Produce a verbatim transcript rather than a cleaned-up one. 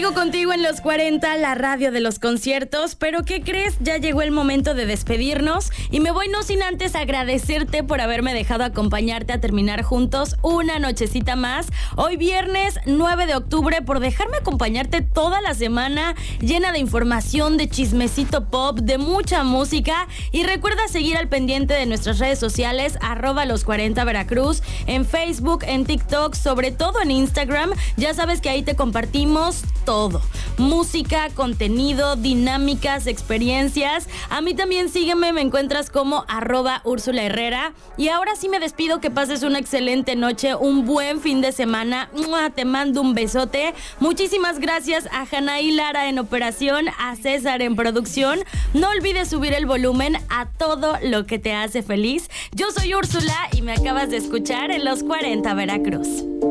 Sigo contigo en los cuarenta, la radio de los conciertos, pero ¿qué crees? Ya llegó el momento de despedirnos y me voy no sin antes agradecerte por haberme dejado acompañarte a terminar juntos una nochecita más. Hoy viernes nueve de octubre, por dejarme acompañarte toda la semana llena de información, de chismecito pop, de mucha música. Y recuerda seguir al pendiente de nuestras redes sociales, arroba los cuarenta Veracruz, en Facebook, en TikTok, sobre todo en Instagram. Ya sabes que ahí te compartimos todo: música, contenido, dinámicas, experiencias. A mí también sígueme, me encuentras como arroba Úrsula Herrera. Y ahora sí me despido, que pases una excelente noche, un buen fin de semana. Te mando un besote. Muchísimas gracias a Janaí Lara en operación, a César en producción. No olvides subir el volumen a todo lo que te hace feliz. Yo soy Úrsula y me acabas de escuchar en los cuarenta Veracruz.